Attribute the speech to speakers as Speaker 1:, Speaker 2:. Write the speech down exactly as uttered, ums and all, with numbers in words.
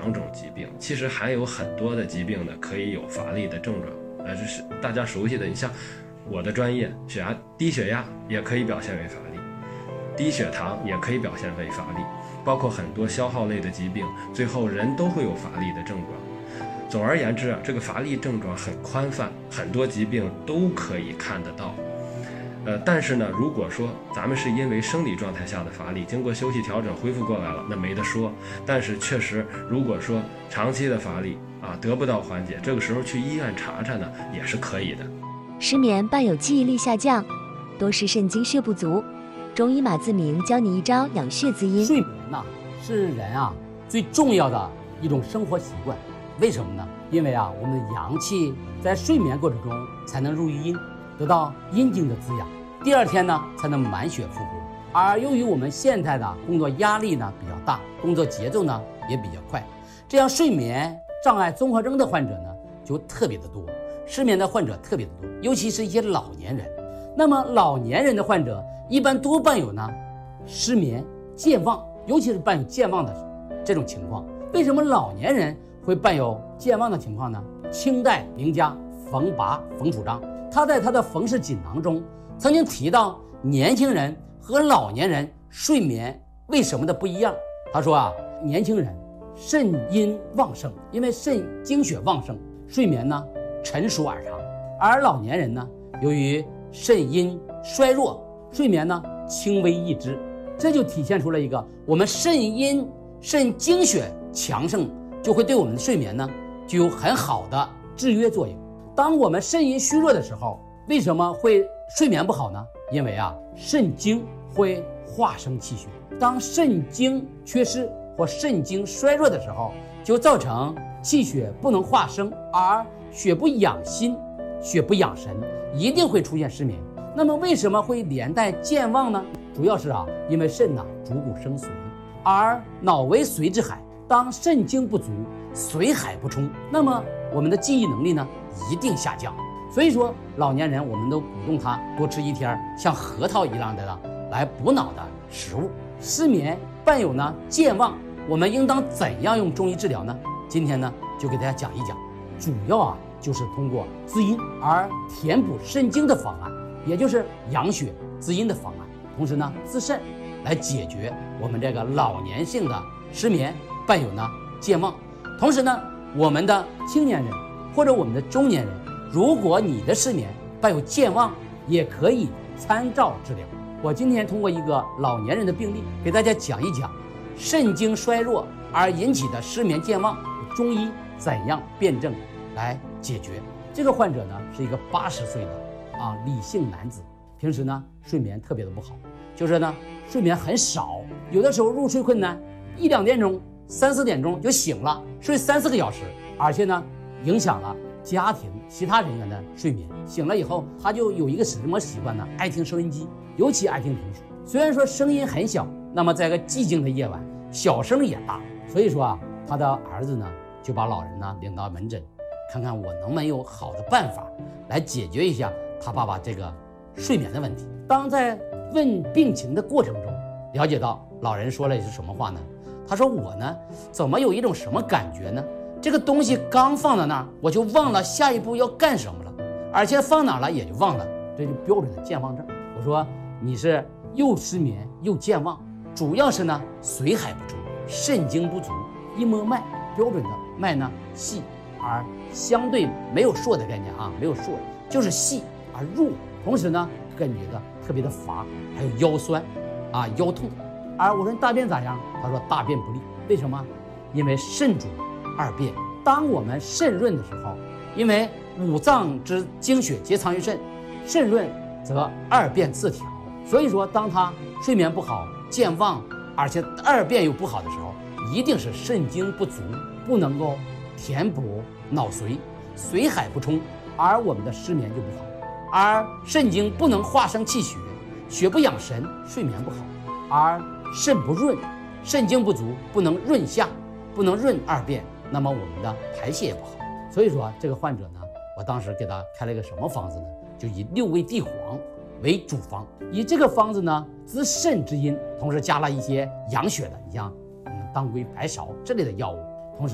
Speaker 1: 两种疾病，其实还有很多的疾病呢可以有乏力的症状。呃，这是大家熟悉的，你像我的专业，血压低血压也可以表现为乏力，低血糖也可以表现为乏力，包括很多消耗类的疾病，最后人都会有乏力的症状。总而言之啊，这个乏力症状很宽泛，很多疾病都可以看得到。呃，但是呢，如果说咱们是因为生理状态下的乏力，经过休息调整恢复过来了，那没得说。但是确实，如果说长期的乏力啊得不到缓解，这个时候去医院查查呢也是可以的。
Speaker 2: 失眠伴有记忆力下降，多是肾精血不足。中医马自明教你一招养血滋阴。
Speaker 3: 睡眠呐、啊、是人啊最重要的一种生活习惯。为什么呢？因为啊，我们的阳气在睡眠过程中才能入于阴，得到阴经的滋养，第二天呢才能满血复活。而由于我们现在的工作压力呢比较大，工作节奏呢也比较快，这样睡眠障碍综合征的患者呢就特别的多，失眠的患者特别的多，尤其是一些老年人。那么老年人的患者一般多伴有呢失眠、健忘，尤其是伴有健忘的这种情况。为什么老年人会伴有健忘的情况呢？清代名家冯拔冯楚章，他在他的《冯氏锦囊》中曾经提到年轻人和老年人睡眠为什么的不一样。他说啊，年轻人肾阴旺盛，因为肾精血旺盛，睡眠呢沉熟而长；而老年人呢，由于肾阴衰弱，睡眠呢轻微易支。这就体现出了一个我们肾阴肾精血强盛，就会对我们的睡眠呢就有很好的制约作用。当我们肾阴虚弱的时候，为什么会睡眠不好呢？因为啊，肾精会化生气血，当肾精缺失或肾精衰弱的时候，就造成气血不能化生，而血不养心，血不养神，一定会出现失眠。那么为什么会连带健忘呢？主要是啊，因为肾呐主骨生髓，而脑为髓之海，当肾精不足，髓海不充，那么我们的记忆能力呢一定下降。所以说老年人我们都鼓动他多吃一天像核桃一样的呢来补脑的食物。失眠伴有呢健忘，我们应当怎样用中医治疗呢？今天呢就给大家讲一讲，主要啊就是通过滋阴而填补肾精的方案，也就是养血滋阴的方案，同时呢滋肾来解决我们这个老年性的失眠伴有呢健忘。同时呢我们的青年人或者我们的中年人，如果你的失眠伴有健忘，也可以参照治疗。我今天通过一个老年人的病例给大家讲一讲肾精衰弱而引起的失眠健忘，中医怎样辩证来解决。这个患者呢是一个八十岁的啊李姓男子，平时呢睡眠特别的不好，就是呢睡眠很少，有的时候入睡困难，一两点钟三四点钟就醒了，睡三四个小时，而且呢影响了家庭其他人员的睡眠。醒了以后他就有一个什么习惯呢？爱听收音机，尤其爱听评书。虽然说声音很小，那么在个寂静的夜晚小声也大，所以说啊他的儿子呢就把老人呢领到门诊，看看我能不能有好的办法来解决一下他爸爸这个睡眠的问题。当在问病情的过程中，了解到老人说了是什么话呢？他说我呢怎么有一种什么感觉呢？这个东西刚放在那儿，我就忘了下一步要干什么了，而且放哪了也就忘了，这就标准的健忘症。我说你是又失眠又健忘，主要是呢髓海不充，肾精不足。一摸脉，标准的脉呢细而相对没有硕的概念啊，没有硕，就是细而弱。同时呢感觉到特别的乏，还有腰酸啊腰痛。而我说大便咋样？他说大便不利。为什么？因为肾主二便，当我们肾润的时候，因为五脏之精血皆藏于肾，肾润则二便自调。所以说当他睡眠不好、健忘，而且二便又不好的时候，一定是肾精不足，不能够填补脑髓，髓海不充，而我们的失眠就不好。而肾精不能化生气血，血不养神，睡眠不好。而肾不润，肾精不足，不能润下，不能润二便，那么我们的排泄也不好。所以说这个患者呢，我当时给他开了一个什么方子呢？就以六味地黄为主方，以这个方子呢滋肾之阴，同时加了一些养血的，你像嗯当归、白芍这类的药物。